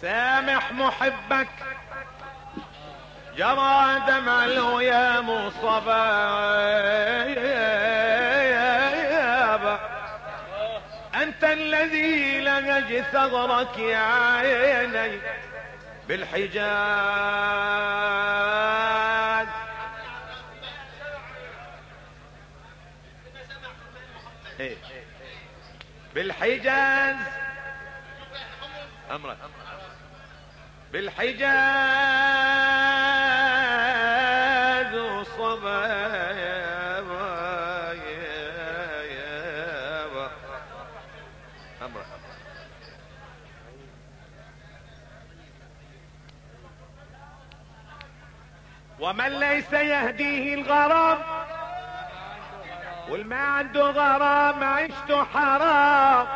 سامح محبك جرى دمع يا مصطفى انت الذي لهج ثغرك يا عيني بالحجاز. بالحجاز امرك بالحجاز وصبا امرك. ومن ليس يهديه الغرام والما عنده غرام عيشته حرام.